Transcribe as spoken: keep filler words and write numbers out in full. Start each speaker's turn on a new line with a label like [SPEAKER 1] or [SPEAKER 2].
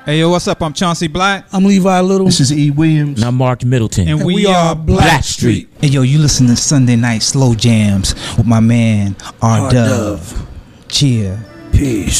[SPEAKER 1] Hey, yo, what's up? I'm Chauncey Black.
[SPEAKER 2] I'm Levi Little.
[SPEAKER 3] This is E. Williams.
[SPEAKER 4] And I'm Mark Middleton.
[SPEAKER 1] And,
[SPEAKER 2] And
[SPEAKER 1] we,
[SPEAKER 2] we
[SPEAKER 1] are
[SPEAKER 2] are
[SPEAKER 1] Black,
[SPEAKER 2] Black
[SPEAKER 1] Street.
[SPEAKER 2] Street.
[SPEAKER 5] Hey, yo, you listen to Sunday Night Slow Jams with my man, R
[SPEAKER 2] R
[SPEAKER 5] Dove.
[SPEAKER 2] Dove.
[SPEAKER 5] Cheer.
[SPEAKER 2] Peace.